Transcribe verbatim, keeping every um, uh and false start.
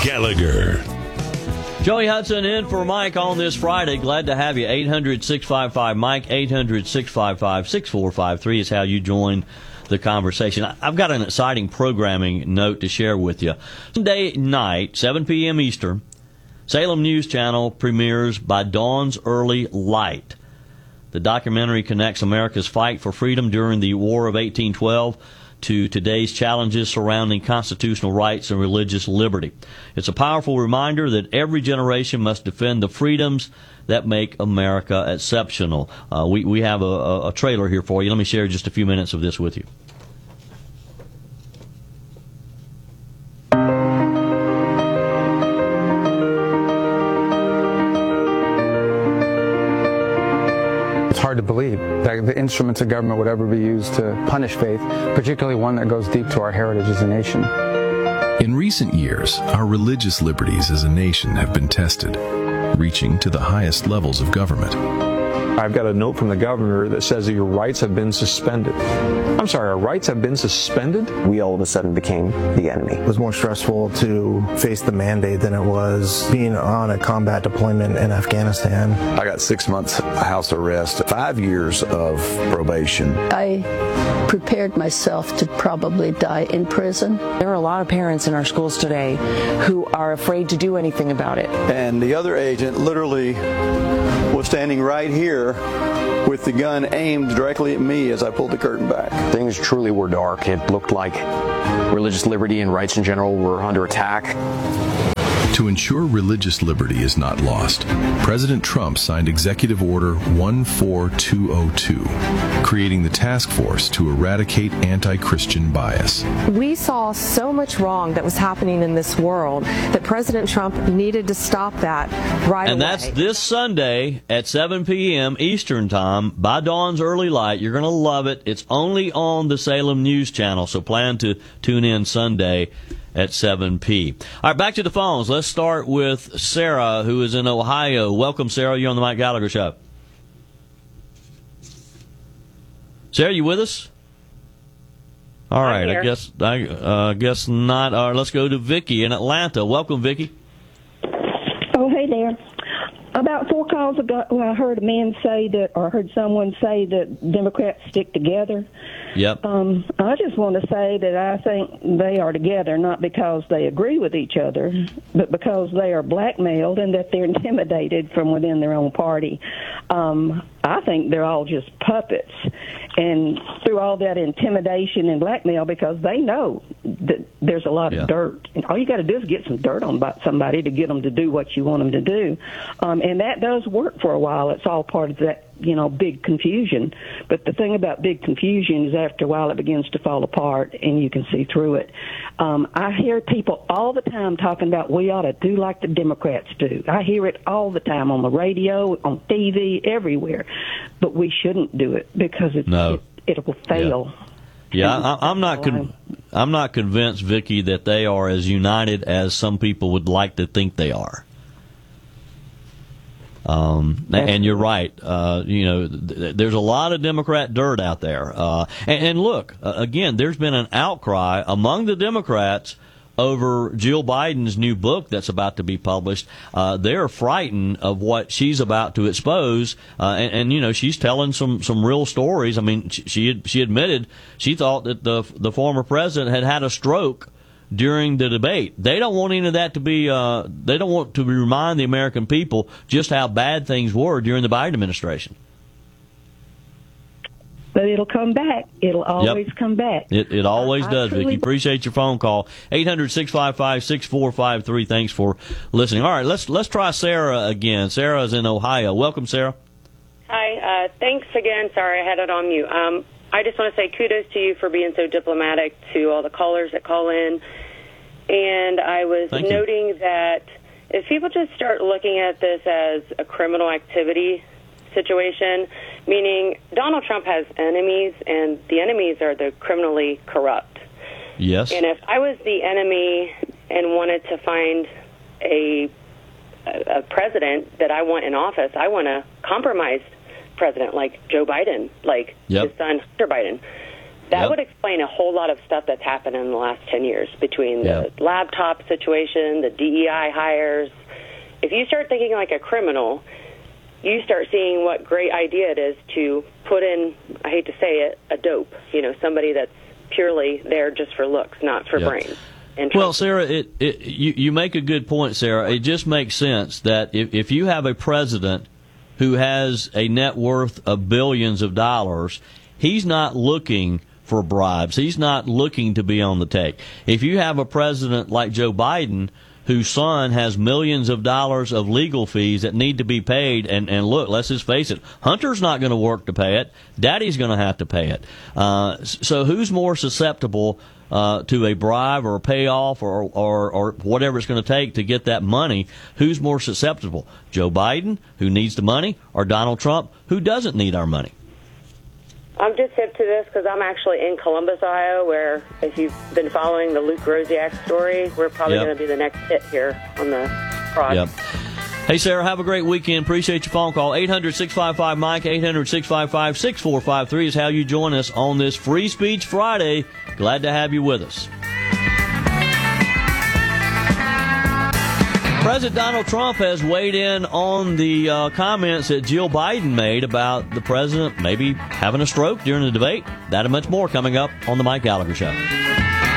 Gallagher. Joey Hudson in for Mike on this Friday. Glad to have you. eight hundred, six five five, Mike, eight hundred, six five five, six four five three is how you join the conversation. I've got an exciting programming note to share with you. Sunday night, seven p.m. Eastern, Salem News Channel premieres By Dawn's Early Light. The documentary connects America's fight for freedom during the War of eighteen twelve to today's challenges surrounding constitutional rights and religious liberty. It's a powerful reminder that every generation must defend the freedoms that make America exceptional. Uh, we, we have a, a, a trailer here for you. Let me share just a few minutes of this with you. Hard to believe that the instruments of government would ever be used to punish faith, particularly one that goes deep to our heritage as a nation. In recent years, our religious liberties as a nation have been tested, reaching to the highest levels of government. I've got a note from the governor that says that your rights have been suspended. I'm sorry, our rights have been suspended? We all of a sudden became the enemy. It was more stressful to face the mandate than it was being on a combat deployment in Afghanistan. I got six months house arrest, five years of probation. I prepared myself to probably die in prison. There are a lot of parents in our schools today who are afraid to do anything about it. And the other agent literally was standing right here with the gun aimed directly at me as I pulled the curtain back. Things truly were dark. It looked like religious liberty and rights in general were under attack. To ensure religious liberty is not lost, President Trump signed Executive Order one four two oh two, creating the task force to eradicate anti-Christian bias. We saw so much wrong that was happening in this world that President Trump needed to stop that right and away. And that's this Sunday at seven p.m. Eastern Time, By Dawn's Early Light. You're going to love it. It's only on the Salem News Channel, so plan to tune in Sunday at seven p.m. All right, back to the phones. Let's start with Sarah, who is in Ohio. Welcome, Sarah. You're on the Mike Gallagher Show. Sarah, you with us? All right, I guess I uh, guess not. All right, let's go to Vicky in Atlanta. Welcome, Vicky. Oh, hey there. About four calls ago, I heard a man say that, or heard someone say that Democrats stick together. Yep. Um, I just want to say that I think they are together not because they agree with each other, but because they are blackmailed and that they're intimidated from within their own party. Um, I think they're all just puppets. And through all that intimidation and blackmail, because they know that there's a lot yeah. of dirt. And all you got to do is get some dirt on somebody to get them to do what you want them to do. Um, and that does work for a while. It's all part of that, you know, big confusion. But the thing about big confusion is after a while it begins to fall apart and you can see through it. Um, I hear people all the time talking about we ought to do like the Democrats do. I hear it all the time on the radio, on T V, everywhere. But we shouldn't do it because it's, no. it, it will fail. Yeah, yeah I, I'm not con- I'm not convinced, Vicky, that they are as united as some people would like to think they are. Um, and you're right. Uh, you know, th- there's a lot of Democrat dirt out there. Uh, and, and look, uh, again, there's been an outcry among the Democrats over Jill Biden's new book that's about to be published. Uh, they're frightened of what she's about to expose. Uh, and, and, you know, she's telling some, some real stories. I mean, she, she, had, she admitted she thought that the, the former president had had a stroke during the debate. They don't want any of that to be, uh, they don't want to remind the American people just how bad things were during the Biden administration. But it'll come back. It'll always yep. come back. It, it always I, does, I Vicki. Appreciate your phone call. eight hundred, six five five, six four five three. Thanks for listening. All right, let's let's try Sarah again. Sarah's in Ohio. Welcome, Sarah. Hi. Uh, thanks again. Sorry, I had it on mute. Um, I just want to say kudos to you for being so diplomatic to all the callers that call in. And I was Thank noting you. that if people just start looking at this as a criminal activity situation, meaning Donald Trump has enemies, and the enemies are the criminally corrupt. Yes. And if I was the enemy and wanted to find a, a president that I want in office, I want a compromised president like Joe Biden, like yep. his son Hunter Biden. That Yep. would explain a whole lot of stuff that's happened in the last ten years between the Yep. laptop situation, the D E I hires. If you start thinking like a criminal, you start seeing what great idea it is to put in, I hate to say it, a dope, you know, somebody that's purely there just for looks, not for Yeah. brains. And Well, Sarah, it, it, you, you make a good point, Sarah. It just makes sense that if, if you have a president who has a net worth of billions of dollars, he's not looking for bribes. He's not looking to be on the take. If you have a president like Joe Biden, whose son has millions of dollars of legal fees that need to be paid, and, and look, let's just face it, Hunter's not going to work to pay it. Daddy's going to have to pay it. Uh, so who's more susceptible uh, to a bribe or a payoff or, or, or whatever it's going to take to get that money? Who's more susceptible? Joe Biden, who needs the money, or Donald Trump, who doesn't need our money? I'm just hip to this because I'm actually in Columbus, Ohio, where if you've been following the Luke Rosiak story, we're probably Yep. going to be the next hit here on the fraud. Yep. Hey, Sarah, have a great weekend. Appreciate your phone call. eight hundred, six five five, Mike, eight hundred, six five five, six four five three is how you join us on this Free Speech Friday. Glad to have you with us. President Donald Trump has weighed in on the uh, comments that Jill Biden made about the president maybe having a stroke during the debate. That and much more coming up on the Mike Gallagher Show.